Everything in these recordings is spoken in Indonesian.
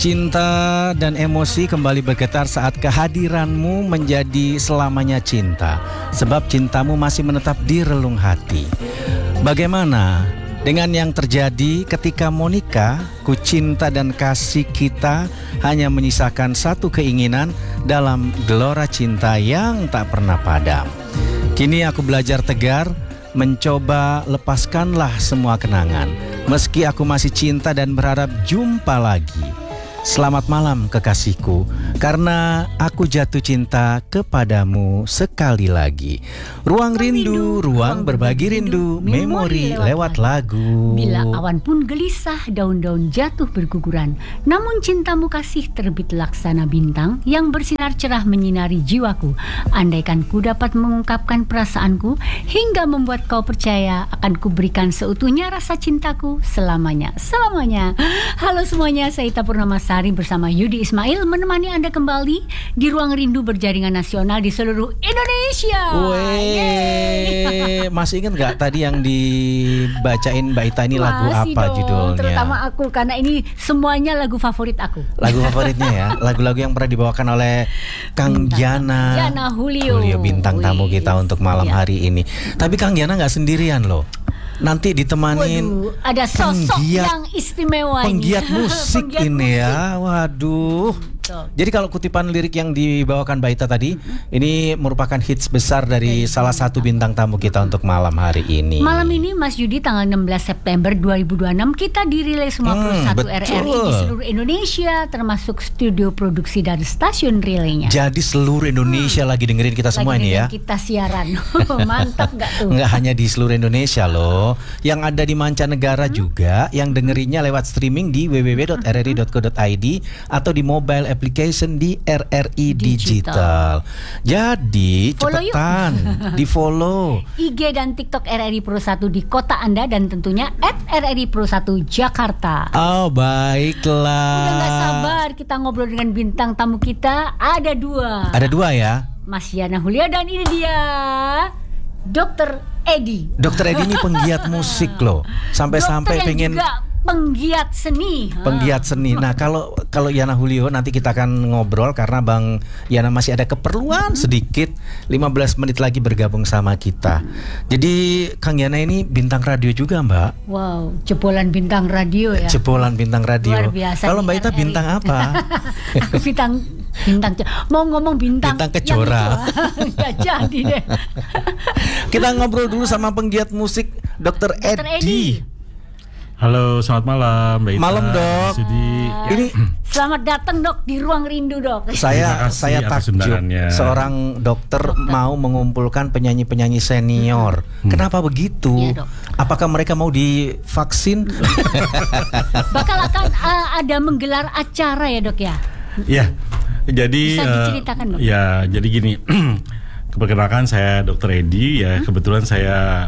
Cinta dan emosi kembali bergetar saat kehadiranmu menjadi selamanya cinta. Sebab cintamu masih menetap di relung hati. Bagaimana dengan yang terjadi ketika Monica, ku cinta dan kasih kita hanya menyisakan satu keinginan dalam gelora cinta yang tak pernah padam. Kini aku belajar tegar, mencoba lepaskanlah semua kenangan. Meski aku masih cinta dan berharap jumpa lagi. Selamat malam kekasihku, karena aku jatuh cinta kepadamu sekali lagi. Ruang rindu, ruang berbagi rindu, memori lewat lagu. Bila awan pun gelisah, daun-daun jatuh berguguran, namun cintamu kasih terbit laksana bintang yang bersinar cerah menyinari jiwaku. Andaikan ku dapat mengungkapkan perasaanku hingga membuat kau percaya, akan kuberikan seutuhnya rasa cintaku selamanya. Halo semuanya, saya Ita Purnamasari bersama Yudi Ismail menemani Anda kembali di Ruang Rindu berjaringan nasional di seluruh Indonesia. Masih ingat gak tadi yang dibacain Mbak Ita ini lagu apa dong, judulnya? Terutama aku, karena ini semuanya lagu favorit aku. Lagu favoritnya ya, lagu-lagu yang pernah dibawakan oleh Kang Giana Julio bintang tamu kita untuk malam hari ini. Tapi Kang Giana gak sendirian loh. Nanti ditemanin ada sosok yang istimewa, penggiat musik ini ya. Waduh. Jadi kalau kutipan lirik yang dibawakan Mbak Ita tadi, ini merupakan hits besar dari salah satu bintang tamu kita untuk malam hari ini. Malam ini Mas Yudi, tanggal 16 September 2026 kita dirilis 51 RRI di seluruh Indonesia, termasuk studio produksi dan stasiun relaynya. Jadi seluruh Indonesia lagi dengerin kita semua ini ya. Kita siaran. Mantap gak tuh? Nggak hanya di seluruh Indonesia loh, yang ada di mancanegara juga, yang dengerinnya lewat streaming di www.rri.co.id atau di mobile application di RRI Digital. Jadi cepetan di follow IG dan TikTok RRI Pro 1 di kota Anda, dan tentunya @RRI Pro 1 Jakarta. Oh baiklah. Udah gak sabar kita ngobrol dengan bintang tamu kita. Ada dua ya, Mas Yana Hulia, dan ini dia Dr. Edi. Dr. Edi ini penggiat musik loh. Sampai-sampai pengen juga penggiat seni. Nah, kalau Yana Julio nanti kita akan ngobrol karena Bang Yana masih ada keperluan sedikit, 15 menit lagi bergabung sama kita. Jadi Kang Yana ini bintang radio juga, Mbak. Wow, jebolan bintang radio ya. Jebolan bintang radio. Luar biasa. Kalau Mbak Ita bintang apa? Aku bintang mau ngomong bintang Kejora. Gak jadi deh. Kita ngobrol dulu sama penggiat musik Dr. Edi. Halo, selamat malam Mbak Ita. Malam Dok. Ini selamat datang Dok di Ruang Rindu Dok. Saya takjub seorang dokter mau mengumpulkan penyanyi-penyanyi senior. Kenapa begitu? Ya, Dok. Apakah mereka mau divaksin? Bakal akan ada menggelar acara ya Dok ya? Ya, jadi bisa diceritakan Dok? Ya, jadi gini. Perkenalkan saya Dr. Edi ya. Kebetulan saya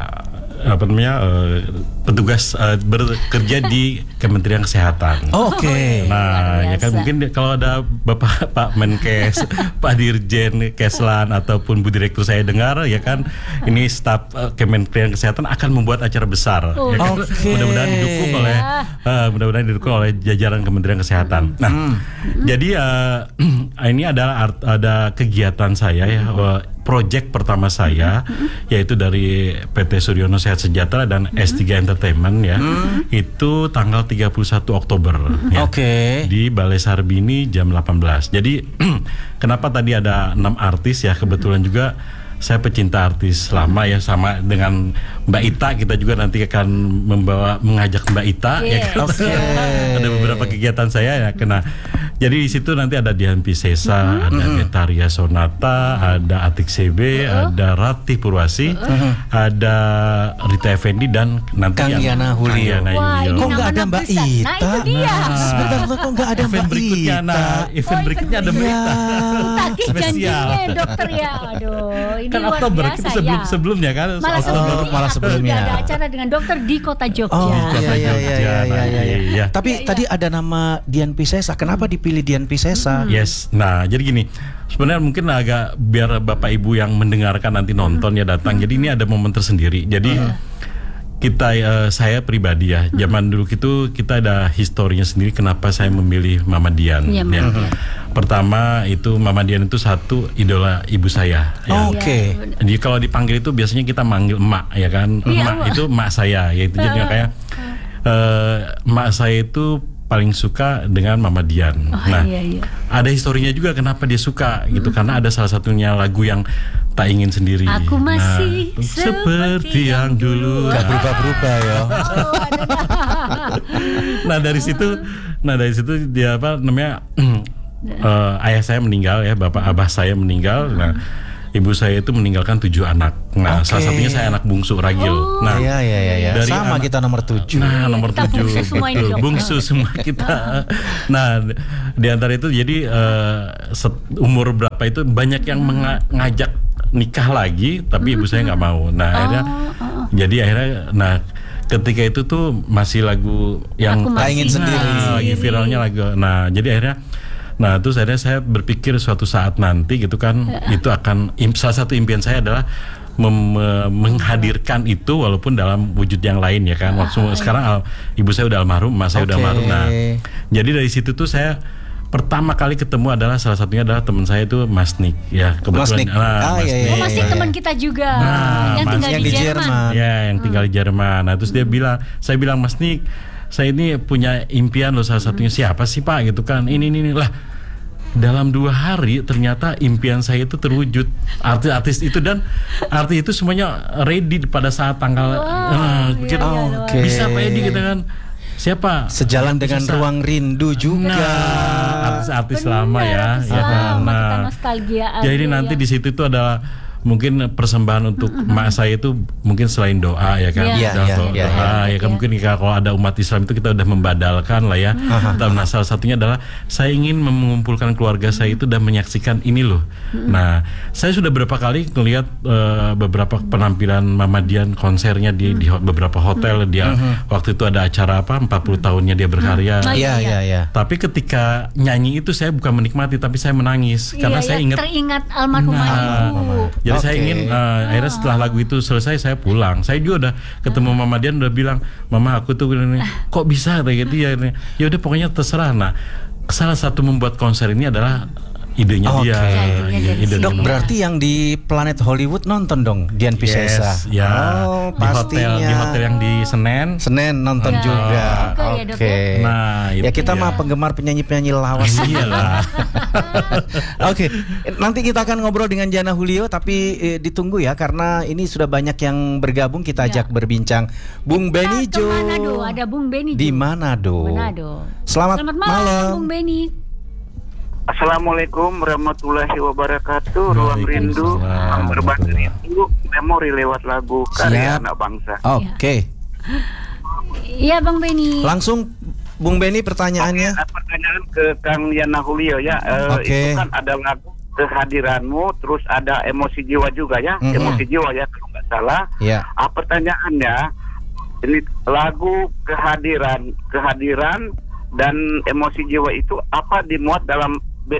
petugas bekerja di Kementerian Kesehatan. Oke. Nah, ya kan mungkin kalau ada Bapak Pak Menkes, Pak Dirjen Keslan ataupun Bu Direktur saya dengar, ya kan ini staf Kementerian Kesehatan akan membuat acara besar. Ya kan? Mudah-mudahan didukung oleh jajaran Kementerian Kesehatan. Nah, jadi ini adalah ada kegiatan saya ya. Project pertama saya yaitu dari PT Suryono Sehat Sejahtera dan S3 Entertainment ya. Itu tanggal 31 Oktober ya, di Balai Sarbini jam 18. Jadi kenapa tadi ada 6 artis ya, kebetulan juga saya pecinta artis lama ya, sama dengan Mbak Ita, kita juga nanti akan mengajak Mbak Ita ya kan. Ada beberapa kegiatan saya ya kena. Jadi di situ nanti ada Dian Piscesa, ada Getaria Sonata, ada Atik CB, ada Ratih Purwasi, ada Rita Effendi, dan nanti Kang Yana Julio. Kok nggak ada Mbak Ita? Nah itu dia. Sebentar, kok nggak ada Mbak Ita? Event berikutnya ada Mbak Ita. Tagih janjinya dokter ya. Aduh, ini kan luar Oktober, biasa itu sebelumnya kan. Malah sebelumnya. Ada acara dengan dokter di Kota Jogja. Iya. Tapi tadi ada nama Dian Piscesa. Kenapa dipilih Dian Piscesa? Yes. Nah, jadi gini. Sebenarnya mungkin agak biar Bapak Ibu yang mendengarkan nanti nonton ya datang. Jadi ini ada momen tersendiri. Jadi saya pribadi ya, zaman dulu itu kita ada historinya sendiri kenapa saya memilih Mama Dian. Iya, Mama Dian. Pertama itu Mama Dian itu satu idola ibu saya. Ya. Oke. Jadi kalau dipanggil itu biasanya kita manggil emak ya kan. Emak itu emak saya, yaitu jadi kayak emak saya itu paling suka dengan Mama Dian. Ada historinya juga kenapa dia suka gitu, karena ada salah satunya lagu yang tak ingin sendiri. Aku masih seperti yang dulu. Gak berubah-berubah ya. Nah dari situ dia apa namanya ayah saya meninggal ya, abah saya meninggal. Nah ibu saya itu meninggalkan 7 anak. Nah salah satunya saya anak bungsu ragil. Nah iya. Sama kita nomor 7. Nah nomor 7 bungsu semua kita. Nah di antara itu jadi umur berapa itu banyak yang mengajak nikah lagi, tapi ibu saya nggak mau. Nah akhirnya ketika itu tuh masih lagu yang tak ingin sendiri, lagi viralnya lagu. Nah jadi akhirnya terus akhirnya saya berpikir suatu saat nanti gitu kan, itu akan salah satu impian saya adalah menghadirkan itu walaupun dalam wujud yang lain ya kan. Sekarang ibu saya udah almarhum, emak saya udah almarhum. Nah jadi dari situ tuh saya pertama kali ketemu adalah salah satunya adalah teman saya itu Mas Nick ya, kebetulan. Mas Nick. Mas Nick teman kita juga yang tinggal di Jerman. Ya, yang tinggal di Jerman. Nah, terus saya bilang Mas Nick, saya ini punya impian loh, salah satunya siapa sih Pak gitu kan. Ini lah. Dalam 2 hari ternyata impian saya itu terwujud, artis itu, dan artis itu semuanya ready pada saat tanggal bisa Pak Edi gitu kan. Siapa? Sejalan dengan Ruang Rindu juga. Artis-artis lama ya. Nah, jadi nanti di situ itu adalah mungkin persembahan untuk emak saya itu mungkin selain doa ya kan. Doa ya kan, mungkin kalau ada umat Islam itu kita udah membadalkan lah ya. Nah salah satunya adalah saya ingin mengumpulkan keluarga saya itu dan menyaksikan ini loh. Nah saya sudah beberapa kali melihat beberapa penampilan Mama Dian konsernya di beberapa hotel. Dia waktu itu ada acara 40 tahunnya dia berkarya. Iya. Tapi ketika nyanyi itu saya bukan menikmati, tapi saya menangis karena saya teringat almarhum. Jadi saya ingin akhirnya setelah lagu itu selesai saya pulang. Saya juga udah ketemu Mama Dian, udah bilang, "Mama, aku tuh kok bisa kayak gitu ya." Ya udah pokoknya terserah. Nah, salah satu membuat konser ini adalah idenya dia. Dok, berarti yang di Planet Hollywood nonton dong Dian Piscesa. Pastinya. Di hotel yang di Senen nonton juga. Oke. Nah, ya kita mah penggemar penyanyi lawas. Iyalah. Oke. Nanti kita akan ngobrol dengan Diana Julio, tapi ditunggu ya karena ini sudah banyak yang bergabung, kita ajak berbincang. Bung Benny Jo. Manado, ada Bung Benny Jo. Di Manado. Selamat malam Bung Benny. Assalamualaikum warahmatullahi wabarakatuh. Ruang Rindu, berbagi rindu, memori lewat lagu karya anak bangsa. Oke. Iya Bang Benny. Langsung Bung Benny pertanyaannya. Pertanyaan ke Kang Diana Julio ya. Itu kan ada lagu Kehadiranmu, terus ada Emosi Jiwa juga ya. Emosi Jiwa ya kalau nggak salah. Iya. Pertanyaannya, ini lagu kehadiran dan Emosi Jiwa itu apa dimuat dalam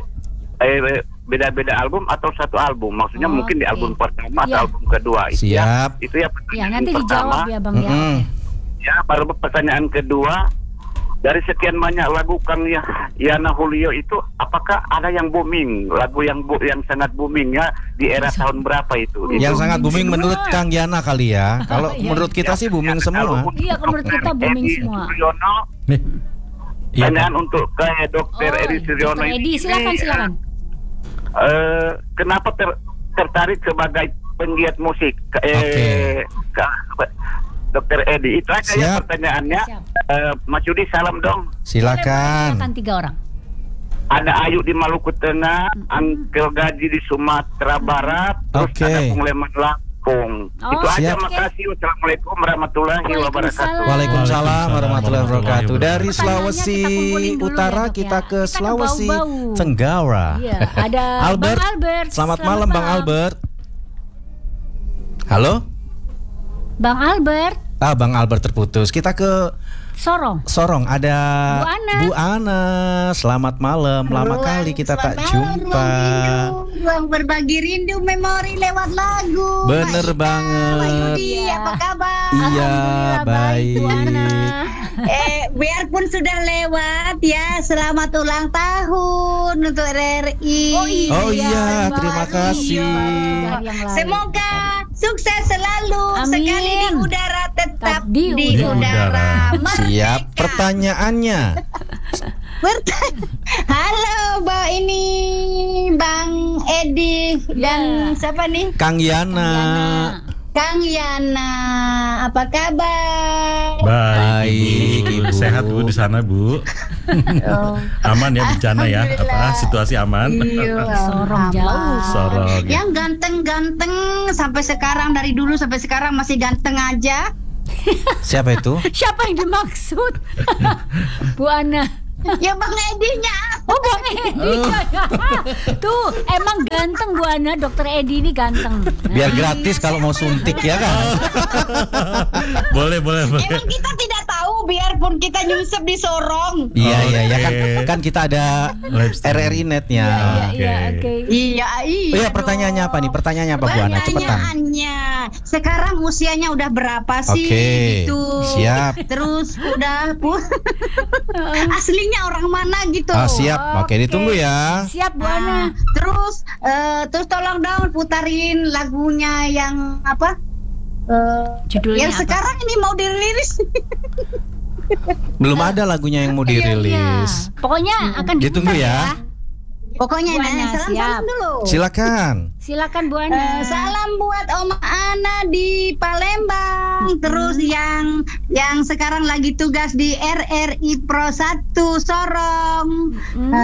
beda-beda album atau satu album? Maksudnya mungkin di album pertama atau album kedua. Siap. Itu ya pertanyaan nanti pertama. Dijawab ya Bang ya. Ya, baru pertanyaan kedua. Dari sekian banyak lagu Kang Diana Julio itu, apakah ada yang booming? Lagu yang sangat booming ya di era tahun berapa itu? Yang sangat booming menurut Kang Diana kali ya. Kalau menurut kita sih booming semua. Iya, menurut kita booming semua. Pertanyaan untuk Dr. Edi Suryono ini. Silakan. Kenapa tertarik sebagai penggiat musik? Dr. Edi, itu aja ya pertanyaannya. Mas Yudi, salam dong. Silakan 3 orang. Ada Ayu di Maluku Tengah, Angkel Gaji di Sumatera Barat, terus ada Bung Leman Lampung. Itu aja, makasih. Wassalamualaikum warahmatullahi wabarakatuh. Waalaikumsalam warahmatullahi wabarakatuh. Dari Sulawesi Utara kita ke Sulawesi Tenggara. Ada Albert. Bang Albert. Selamat malam Bang Albert. Halo? Bang Albert. Bang Albert terputus. Kita ke Sorong ada Bu Ana. Bu Ana. Selamat malam. Lama kali kita tak jumpa. Ruang berbagi rindu memori lewat lagu. Bener Mbak Ika, banget. Mbak Yudi, apa kabar? Iya, Alhamdulillah baik, Bu Ana. Biarpun sudah lewat ya, selamat ulang tahun untuk RRI. Oh iya, terima kasih. Semoga sukses selalu. Amin. Sekali di udara tetap Di di udara. udara. Siap. Merdeka. Pertanyaannya. Halo, Bang Edi dan siapa nih? Kang Yana. Kang Yana, apa kabar? Baik, Ibu. Sehat Bu di sana Bu. Aman ya bencana ya. Alhamdulillah. Situasi aman. Iya, Sorong jauh. aman. Sorong. Yang ganteng-ganteng sampai sekarang, dari dulu sampai sekarang masih ganteng aja. Siapa itu? Siapa yang dimaksud? Bu Ana. Ya Bang Edinya. Oh, Bang Edi. Tuh, emang ganteng Bu Ana. Dokter Edi ini ganteng. Biar gratis kalau mau suntik ya kan? Boleh. Emang kita tidak tahu biarpun kita nyusup di Sorong. Iya Oke. kan kita ada Live streaming. RRI Netnya. Iya, oke. Iya. Oh iya, pertanyaannya apa nih? Pertanyaannya apa Bu Ana? Cepetan. Pertanyaannya, sekarang usianya udah berapa sih? Oke, Gitu. siap. Terus udah aslinya orang mana gitu? Ah, siap. Oke, ditunggu ya. Siap Bu Nah, Ana. terus tolong dong putarin lagunya yang apa? Judulnya Yang apa? sekarang ini mau dirilis. Belum ada lagunya yang mau dirilis. Iya. Pokoknya akan Ditunggu diputar ya. Pokoknya Bu Ana, salam siap. dulu. Silakan. Silakan Bu Ana. Salam buat Oma Ana di Palembang. Terus yang sekarang lagi tugas di RRI Pro 1 Sorong.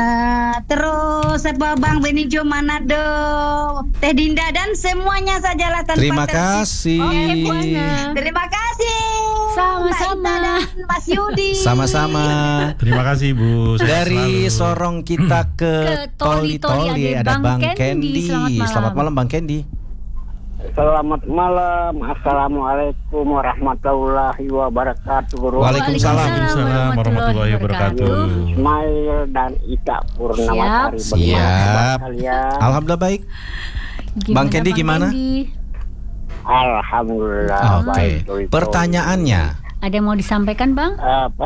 Terus Bang Benijo Manado, Teh Dinda dan semuanya sajalah tanpa Terima tersisa. kasih. Oke, Bu Ana. Terima kasih. Sama-sama. Mbak Ita dan Mas Yudi. Sama-sama. Terima kasih Bu. Sehat Dari selalu. Sorong kita ke Toli-Toli ada Bang Kendi. Selamat malam Bang Kendi. Selamat malam. Assalamualaikum warahmatullahi wabarakatuh. Waalaikumsalam. Waalaikumsalam warahmatullahi wabarakatuh. Ismail dan Ita Purnamasari. Siap. Bagaimana kabar kalian? Alhamdulillah baik. Bang Kendi gimana? Alhamdulillah Oke. baik. Doi. Pertanyaannya. Ada yang mau disampaikan, Bang? Apa?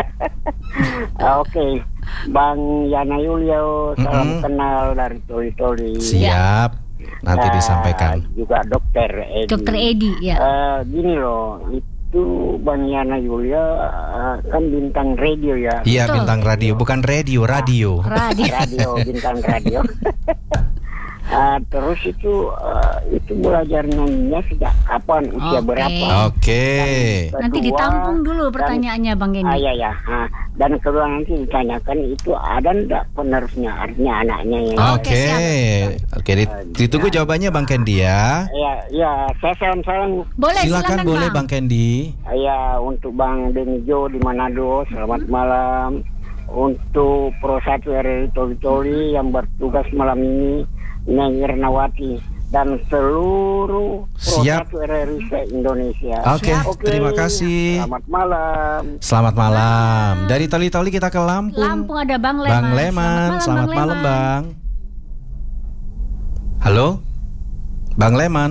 Oke, Bang Yana Yulio, salam kenal dari Toli-Toli. Siap. Nanti disampaikan. Juga Dokter Edi. Dokter Edi, ya. Gini loh, itu Bang Yana Yulia kan bintang radio ya. Iya, Betul. bintang radio, bukan radio. Radio. Radio, bintang radio. Terus itu belajar nyanyinya sejak kapan, usia Oke. berapa? Oke. Nanti ditampung dulu pertanyaannya, Bang Kendi. Ya. Dan kedua nanti ditanyakan itu ada ndak penerusnya, artinya anaknya yang. Oke, Oke, ditunggu jawabannya Bang Kendi ya. Ya, saya salam-salam. Boleh, Silakan boleh Bang Kendi. Ya, untuk Bang Benijo di Manado, selamat malam. Untuk Pro 1 RRI Toli-Toli yang bertugas malam ini, Neng Irnawati dan seluruh Pro Siap. 1 RRI se-Indonesia. Oke, terima kasih. Selamat malam. Selamat malam. Dari Toli-Toli kita ke Lampung. Lampung ada Bang Leman. Bang Leman, selamat malam Bang. Halo? Bang Leman.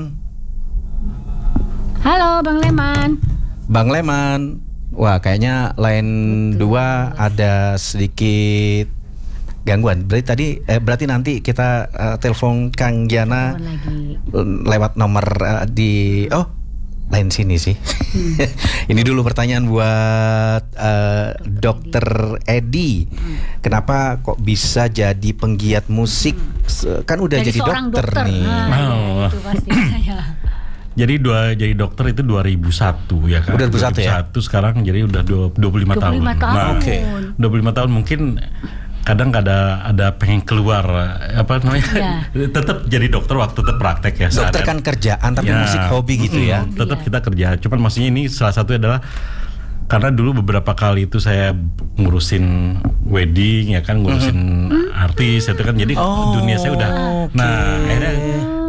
Halo Bang Leman. Bang Leman. Wah, kayaknya line 2 ada sedikit gangguan. Berarti nanti kita telepon Kang Yana Lagi. lewat nomor di lain sini sih. Ini dulu pertanyaan buat Dokter Edi. Kenapa kok bisa jadi penggiat musik? Kan udah jadi seorang dokter nih. Nah, itu pasti saya. Jadi dokter itu 2001 ya kan. Udah 2001 ya? Sekarang jadi udah 25 tahun. 25 tahun. Nah, Oke. 25 tahun mungkin kadang ada pengen keluar apa namanya? Ya. Tetap jadi dokter waktu tetap praktek ya. Dokter kan kerjaan tapi Ya. musik hobi gitu ya. Tetap kita kerja. Cuman maksudnya ini salah satu adalah karena dulu beberapa kali itu saya ngurusin wedding ya kan, ngurusin artis itu kan, jadi dunia saya udah. oke. Nah, akhirnya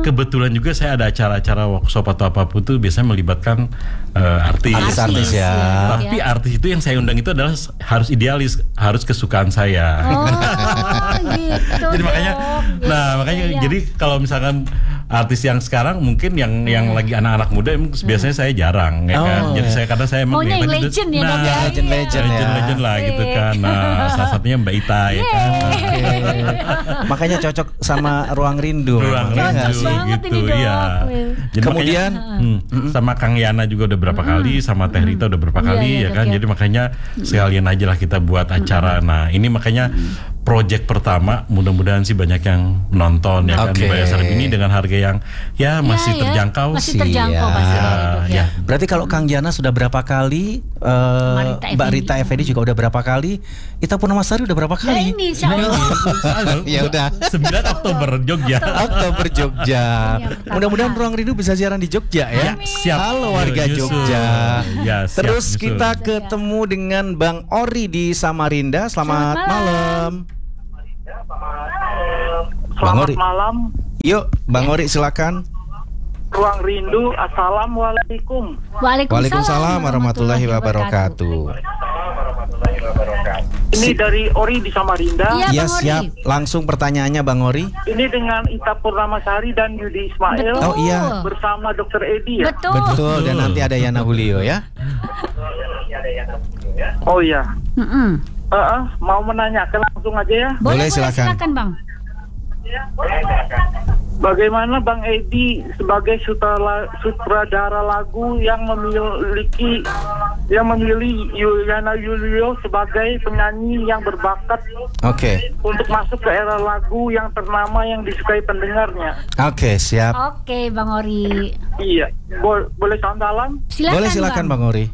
kebetulan juga saya ada acara-acara workshop atau apapun tuh biasanya melibatkan artis. Artis ya. Tapi artis itu yang saya undang itu adalah harus idealis, harus kesukaan saya. Gitu. Jadi makanya, jadi kalau misalkan artis yang sekarang mungkin yang lagi anak-anak muda biasanya saya jarang ya kan. Jadi karena saya emang maunya yang legend ya, Dok, ya. legend lah gitu kan. Nah, salah satunya Mbak Ita ya kan. Makanya cocok sama Ruang Rindu. Ruang Cocok Rindu banget gitu, ini, Dok. iya. Jadi Kemudian sama Kang Yana juga udah berapa kali, sama Teh Rita udah berapa kali Iya, ya kan. Dok, ya. Jadi makanya sekalian aja lah kita buat acara. Nah, ini makanya project pertama, mudah-mudahan sih banyak yang menonton ya kan di Balai Sarbini dengan harga yang masih terjangkau. Masih terjangkau pasti, Dok, ya. Berarti kalau Kang Jana sudah berapa kali, Mbak Rita Effendi juga udah berapa kali, Ita Purnamasari udah berapa kali? Ini insya Allah. Ya udah. 9 Oktober Jogja. Oktober Jogja. Mudah-mudahan Ruang Rindu bisa siaran di Jogja ya. Siap. Halo warga Nyusul. Jogja. Ya, siap, Terus nyusul. kita ketemu dengan Bang Ori di Samarinda. Selamat malam. Bang Ori. Malam, Yuk, Bang Ori silakan. Ruang Rindu. Assalamualaikum. Waalaikumsalam warahmatullahi wabarakatuh. Ini dari Ori di Samarinda. Iya, Ya Bang Ori. siap. Langsung pertanyaannya Bang Ori. Ini dengan Ita Purnamasari dan Yudi Ismail. Betul. Oh, iya. Bersama Dr. Edi ya. Betul. Betul, dan nanti ada Yana Julio ya. Oh iya. Mm-mm. Mau menanyakan langsung aja ya. Boleh, silakan. Silakan, Bang. Bagaimana Bang Edi sebagai sutradara lagu yang memilih Yana Julio sebagai penyanyi yang berbakat Oke. untuk masuk ke era lagu yang ternama yang disukai pendengarnya? Oke, siap. Oke, Bang Ori. Iya, boleh salam? Silakan, Boleh silakan Bang Ori.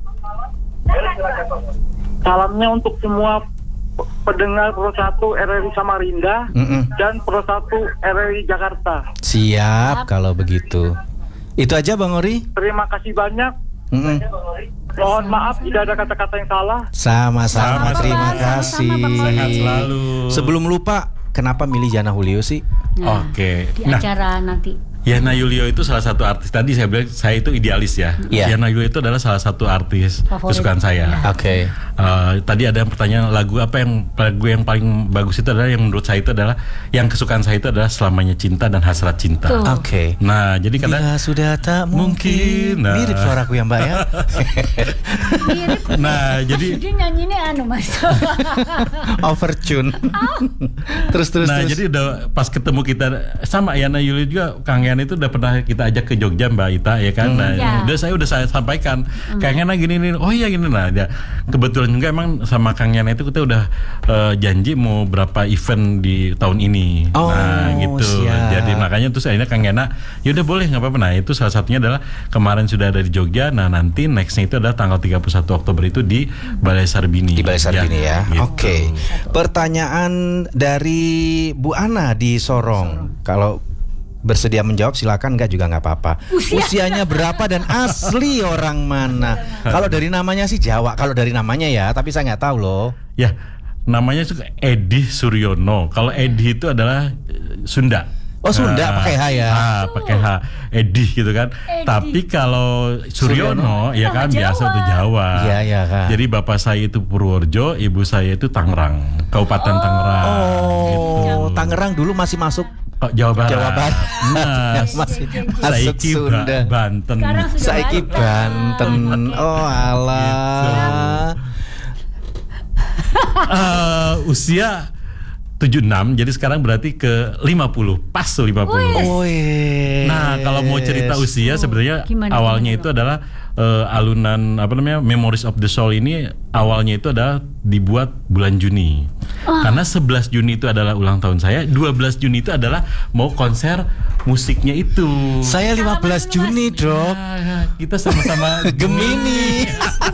Salamnya untuk semua pendengar Pro 1 RRI Samarinda dan Pro 1 RRI Jakarta. Siap kalau begitu. Itu aja Bang Ori. Terima kasih banyak. Mohon maaf tidak ada kata-kata yang salah. Sama-sama, terima kasih. Sehat selalu. Sebelum lupa, kenapa milih Yana Julio sih? Oke. Di acara nanti. Yana Julio itu salah satu artis. Tadi saya bilang saya itu idealis ya. Iya. Yana Julio itu adalah salah satu artis Favorit. kesukaan saya. Oke. Tadi ada pertanyaan lagu yang paling bagus itu adalah yang menurut saya itu adalah yang kesukaan saya itu adalah Selamanya Cinta dan Hasrat Cinta. Tuh. Oke. Nah, jadi kadang Bila sudah tak mungkin. Nah. Mirip suaraku ya Mbak ya. Mirip. nah, jadi Dia nyanyinya Mas. Overtune. terus. Nah, jadi udah pas ketemu kita sama Yana Julio juga, Kang Yana itu udah pernah kita ajak ke Jogja Mbak Ita ya kan. Nah, Ya. udah saya sampaikan Kang Yana gini. Oh iya gini. Nah, ya, kebetulan juga emang sama Kang Yana itu kita udah janji mau berapa event di tahun ini. Oh, nah, gitu. siap. Jadi makanya terus akhirnya Kang Yana, ya udah boleh nggak apa-apa. Nah, itu salah satunya adalah kemarin sudah ada di Jogja. Nah, nanti nextnya itu adalah tanggal 31 Oktober itu di Balai Sarbini. Di Balai Sarbini ya. gitu. Oke. Pertanyaan dari Bu Ana di Sorong. Kalau bersedia menjawab silakan, enggak juga nggak apa-apa. Usianya berapa dan asli orang mana? Kalau dari namanya sih Jawa. Kalau dari namanya ya, tapi saya nggak tahu loh. Ya, namanya itu Edi Suryono. Kalau Edi itu adalah Sunda. Oh, Sunda pakai H ya. Pakai H, Edi gitu kan. Tapi kalau Suryono ya kan biasa itu Jawa. Iya kan. Jadi bapak saya itu Purworejo, ibu saya itu Tangerang, Kabupaten Tangerang. Oh, Tangerang dulu masih masuk Jawa Barat. Masih Nah, masuk Saiki Sunda. Banten. Sekarang sudah Saiki Banten. Banten. Oh alah. Usia 76, jadi sekarang berarti ke 50, pas 50. Wih. Nah, kalau mau cerita usia sebenarnya Gimana, awalnya gimana, itu adalah alunan Memories of the Soul ini awalnya itu adalah dibuat bulan Juni. Karena 11 Juni itu adalah ulang tahun saya, 12 Juni itu adalah mau konser musiknya itu. Saya 15 Juni, Dok. Nah, kita sama-sama Gemini.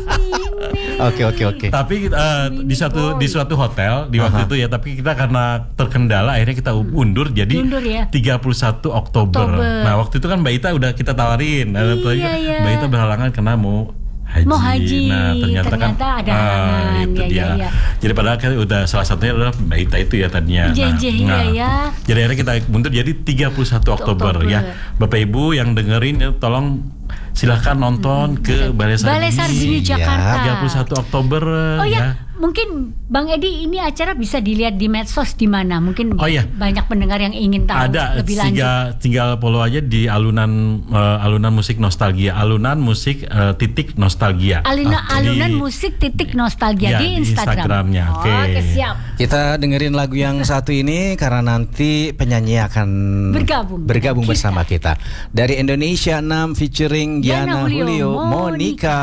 Oke. Tapi di suatu hotel di waktu itu ya, tapi kita karena terkendala akhirnya kita undur jadi Undur ya. 31 Oktober. Nah, waktu itu kan Mbak Ita udah kita tawarin. Iya. Mbak Ita berhalangan karena mau Mau haji. Nah, ternyata kan ada halangan. itu dia. Ya. Jadi padahal kan udah salah satunya adalah Mbak Ita itu ya tadinya. Ya. Jadi akhirnya kita mundur jadi 31 Oktober ya. Bapak Ibu yang dengerin ya, tolong silahkan nonton ke Balai Sarbini Jakarta. 31 Oktober ya. Mungkin Bang Edi, ini acara bisa dilihat di medsos di mana? Mungkin banyak pendengar yang ingin tahu lebih lanjut. Tinggal follow aja di alunan musik nostalgia, alunan musik titik nostalgia. Alunan musik titik nostalgia di Instagramnya. Oke, siap. Kita dengerin lagu yang satu ini karena nanti penyanyi akan bergabung bersama kita. Dari Indonesia 6 featuring Yana Julio, Monica.